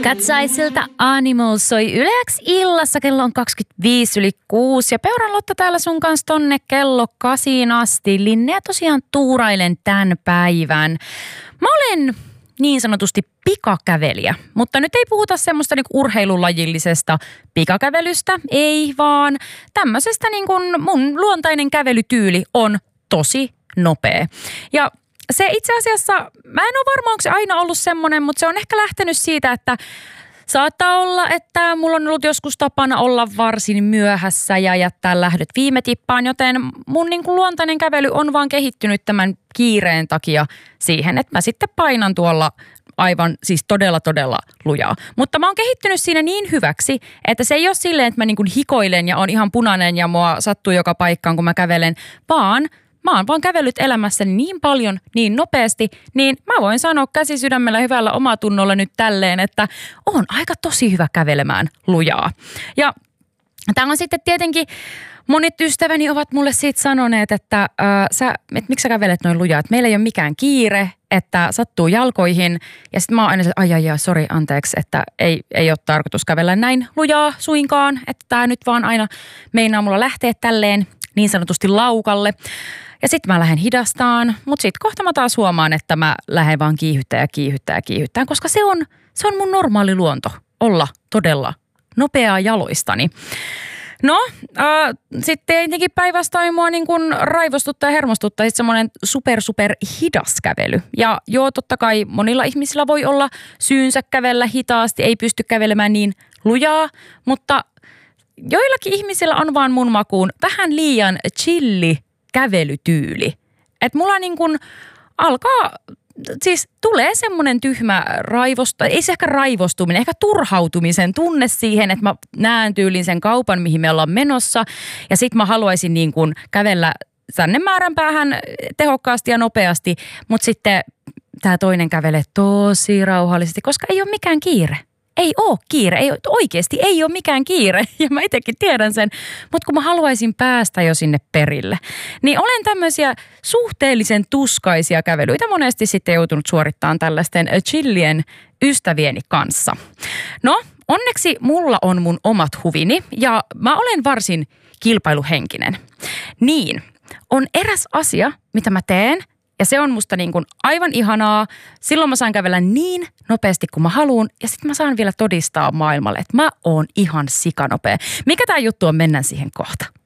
Katsaisilta Animals soi Yle X illassa, kello on 25:06 ja Peuran Lotta täällä sun kanssa tonne kello 8 asti. Linnea tosiaan tuurailen tämän päivän. Mä olen niin sanotusti pikakävelijä, mutta nyt ei puhuta semmoista niinku urheilulajillisesta pikakävelystä, ei vaan tämmöisestä niin kuin mun luontainen kävelytyyli on tosi nopea. Ja se itse asiassa, mä en ole varma, onko se aina ollut semmoinen, mutta se on ehkä lähtenyt siitä, että saattaa olla, että mulla on ollut joskus tapana olla varsin myöhässä ja jättää lähdöt viime tippaan, joten mun niin kuin luontainen kävely on vaan kehittynyt tämän kiireen takia siihen, että mä sitten painan tuolla aivan siis todella lujaa. Mutta mä oon kehittynyt siinä niin hyväksi, että se ei ole silleen, että mä niin kuin hikoilen ja on ihan punainen ja mua sattuu joka paikkaan, kun mä kävelen, vaan mä oon vaan kävellyt elämässäni niin paljon, niin nopeasti, niin mä voin sanoa käsi sydämellä hyvällä omatunnolla nyt tälleen, että on aika tosi hyvä kävelemään lujaa. Ja tämä on sitten tietenkin, monet ystäväni ovat mulle siitä sanoneet, että miksi sä kävelet noin lujaa, että meillä ei ole mikään kiire, että sattuu jalkoihin. Ja sitten mä oon aina se, sori, anteeksi, että ei ole tarkoitus kävellä näin lujaa suinkaan, että tää nyt vaan aina meinaa mulla lähteä tälleen niin sanotusti laukalle. Ja sitten mä lähden hidastaan, mutta sitten kohta mä taas huomaan, että mä lähden vaan kiihyttää, koska se on mun normaali luonto olla todella nopeaa jaloistani. No, sitten tietenkin päinvastoin mua niin kuin raivostuttaa ja hermostuttaa sitten semmoinen super hidas kävely. Ja joo, totta kai monilla ihmisillä voi olla syynsä kävellä hitaasti, ei pysty kävelemään niin lujaa, mutta joillakin ihmisillä on vaan mun makuun vähän liian chilli kävelytyyli. Että mulla niin kuin alkaa, siis tulee semmoinen tyhmä ei se ehkä raivostuminen, ehkä turhautumisen tunne siihen, että mä näen tyylin sen kaupan, mihin me ollaan menossa. Ja sit mä haluaisin niin kuin kävellä tänne määränpäähän tehokkaasti ja nopeasti, mutta sitten tää toinen kävelee tosi rauhallisesti, koska ei ole mikään kiire. Ei ole kiire, oikeasti ei ole mikään kiire ja mä itsekin tiedän sen, mutta kun mä haluaisin päästä jo sinne perille, niin olen tämmöisiä suhteellisen tuskaisia kävelyitä monesti sitten joutunut suorittamaan tällaisten chillien ystävieni kanssa. No, onneksi mulla on mun omat huvini ja mä olen varsin kilpailuhenkinen. Niin, on eräs asia, mitä mä teen. Ja se on musta niin kuin aivan ihanaa. Silloin mä saan kävellä niin nopeasti kuin mä haluun. Ja sitten mä saan vielä todistaa maailmalle, että mä oon ihan sikanopea. Mikä tää juttu on, mennään siihen kohta.